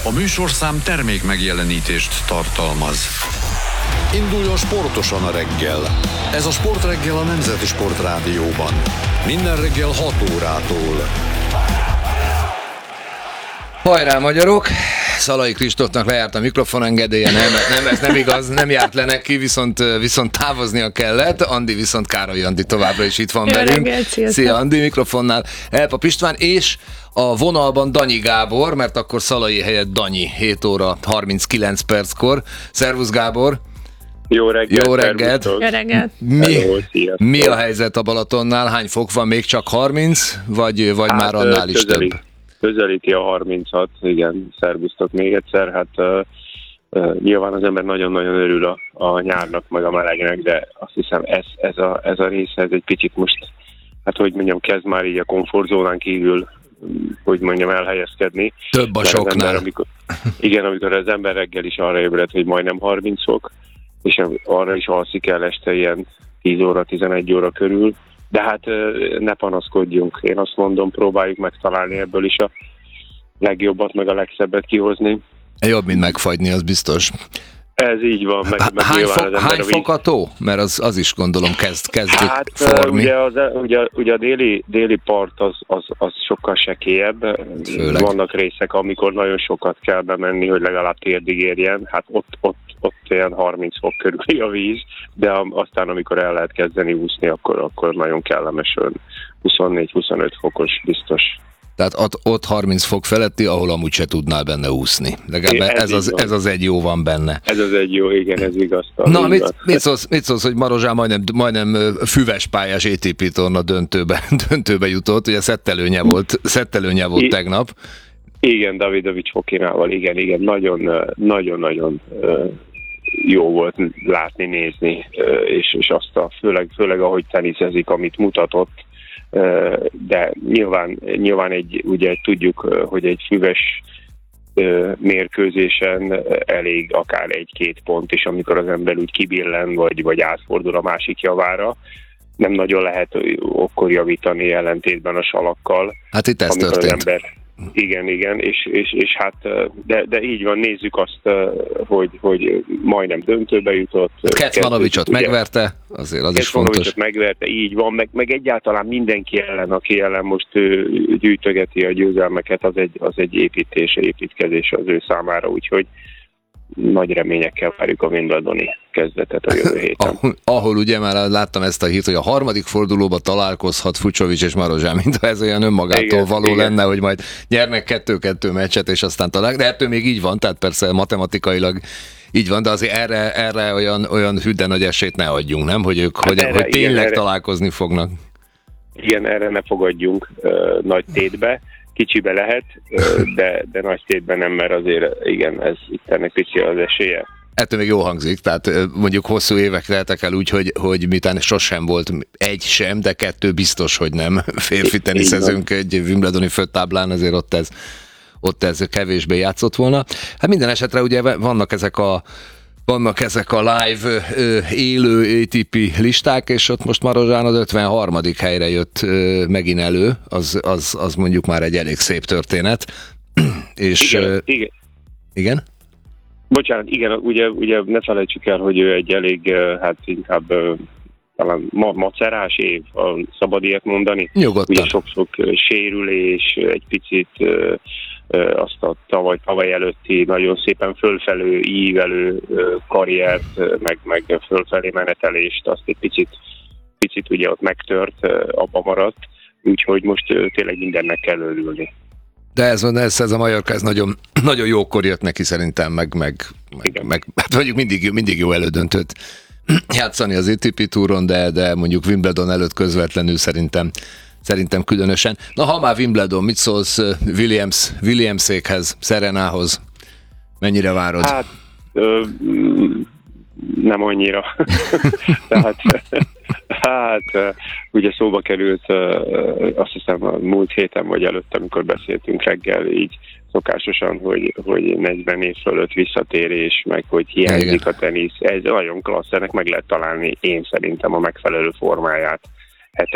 A műsorszám termék megjelenítést tartalmaz. Induljon sportosan a reggel. Ez a Sportreggel a Nemzeti Sportrádióban. Minden reggel 6 órától. Hajrá, magyarok! Szalai Kristófnak lejárt a mikrofonengedélye, nem, ez nem igaz, nem járt le neki, viszont távoznia kellett. Andi viszont Károly Andi továbbra is itt van velünk. Szia Andi, mikrofonnál Elpap István, és a vonalban Danyi Gábor, mert akkor Szalai helyett Danyi, 7 óra 39 perckor. Szervusz Gábor! Jó reggelt! Jó reggelt! Jó reggelt! Mi a helyzet a Balatonnál? Hány fok van? Még csak 30? Vagy már annál is több? Közelíti a 36, igen, szervusztok még egyszer. Hát nyilván az ember nagyon-nagyon örül a nyárnak, meg a melegnek, de azt hiszem ez a része, ez egy picit most, hát hogy mondjam, kezd már így a komfortzónán kívül, hogy mondjam, elhelyezkedni. Több a soknál. Amikor az ember reggel is arra ébred, hogy majdnem 30 fok, és arra is alszik el este ilyen 10 óra, 11 óra körül. De hát ne panaszkodjunk. Én azt mondom, próbáljuk megtalálni ebből is a legjobbat, meg a legszebbet kihozni. Jobb, mint megfagyni, az biztos. Ez így van. Hány fok a tó? Mert az is gondolom kezd hát, forni. Ugye a déli part az sokkal sekélyebb. Főleg. Vannak részek, amikor nagyon sokat kell bemenni, hogy legalább térdig érjen. Hát ott ilyen 30 fok körüli a víz, de aztán amikor el lehet kezdeni úszni, akkor nagyon kellemes, 24-25 fokos biztos. Tehát ott 30 fok feletti, ahol amúgy se tudnál benne úszni. Legalább ez az egy jó van benne. Ez az egy jó, igen, ez igaz. Na, mit szólsz, hogy Marozsán majdnem füves pályás ATP torna döntőbe jutott, ugye szettelőnye volt tegnap. Igen, Davidovics Fokinával, igen, nagyon jó volt látni, nézni, és azt főleg ahogy teniszezik, amit mutatott, de nyilván ugye tudjuk, hogy egy füves mérkőzésen elég akár 1-2 pont is, amikor az ember úgy kibillen, vagy átfordul a másik javára. Nem nagyon lehet akkor javítani ellentétben a salakkal. Hát itt ez történt. Igen, és hát, de így van, nézzük azt, hogy majdnem döntőbe jutott. Kecmanovicsot megverte, azért az is fontos. Megverte, így van, meg egyáltalán mindenki ellen, aki ellen most gyűjtögeti a győzelmeket, az egy építkezés az ő számára, úgyhogy nagy reményekkel várjuk a Wimbledoni kezdetet a jövő héten. Ahol ugye már láttam ezt a hírt, hogy a harmadik fordulóba találkozhat Fucsovics és Marozsán, mintha ez olyan önmagától való lenne, hogy majd nyernek 2-2 meccset, és aztán találkoznak. De ettől még így van, tehát persze matematikailag így van, de azért erre olyan hűden nagy esélyt ne adjunk, nem? Hogy tényleg találkozni fognak. Igen, erre ne fogadjunk nagy tétbe. Kicsibe lehet, de nagy tétben nem, mert azért igen, ez itt ennek pici az esélye. Ettől még jó hangzik, tehát mondjuk hosszú évek teltek el úgy, hogy miután sosem volt egy sem, de 2 biztos, hogy nem férfi teniszezünk egy Wimbledoni főtáblán, azért ott ez kevésbé játszott volna. Hát minden esetre ugye vannak ezek a live élő ATP listák, és ott most Marozsán az 53. helyre jött megint elő, az mondjuk már egy elég szép történet. És, igen? Bocsánat, igen, ugye ne felejtsük el, hogy ő egy elég, hát inkább talán macerás év, szabad ilyet mondani. Nyugodtan. Ugye sok sérülés, egy picit azt a tavaly előtti nagyon szépen fölfelő, ívelő karriert, meg fölfelé menetelést, azt egy picit ugye ott megtört, abba maradt, úgyhogy most tényleg mindennek kell örülni. De ez a Mallorca, ez nagyon, nagyon jókor jött neki szerintem, meg hát mondjuk mindig jó elődöntőt játszani az ATP túron, de mondjuk Wimbledon előtt közvetlenül szerintem különösen. Na, ha már Wimbledon, mit szólsz Williamsékhez, Serenához? Mennyire várod? Nem annyira. Tehát ugye szóba került, azt hiszem a múlt héten vagy előtt, amikor beszéltünk reggel, így szokásosan, hogy 40 év fölött visszatérés, meg hogy hiányzik a tenisz. Ez nagyon klassz, ennek meg lehet találni én szerintem a megfelelő formáját.